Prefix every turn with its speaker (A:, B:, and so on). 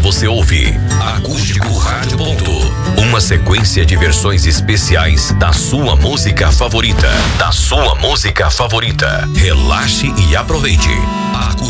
A: você ouve Acústico Rádio Ponto, uma sequência de versões especiais da sua música favorita. Relaxe e aproveite.